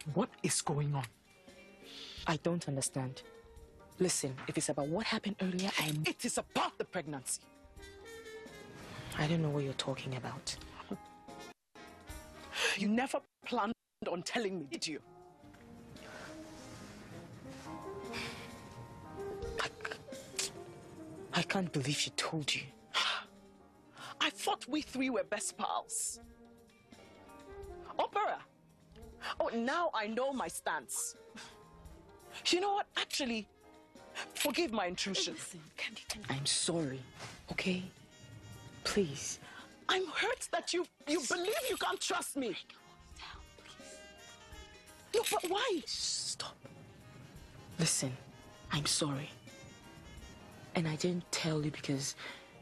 What is going on? I don't understand. Listen, if it's about what happened earlier, It is about the pregnancy. I don't know what you're talking about. You never planned on telling me, did you? I can't believe she told you. I thought we three were best pals. Opera. Oh, now I know my stance. You know what? Actually, forgive my intrusion. Listen, Candy. I'm sorry, okay? Please. I'm hurt that you believe you can't trust me. No, but why? Stop. Listen, I'm sorry. And I didn't tell you because